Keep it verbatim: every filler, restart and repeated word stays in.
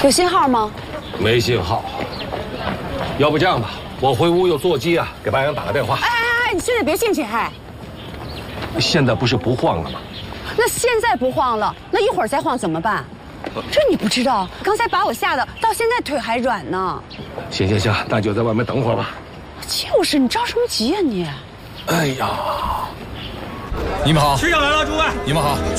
有信号吗？ 没信号。要不这样吧，我回屋有座机啊，给白杨打个电话。 哎哎哎，你现在别进去，还。 现在不是不晃了吗？ 那现在不晃了，那一会儿再晃怎么办？这你不知道？刚才把我吓得到现在腿还软呢。 行行行，那就在外面等会儿吧。 就是，你着什么急呀你？ 哎呀！ 你们好， 师长来了，诸位。 你们好，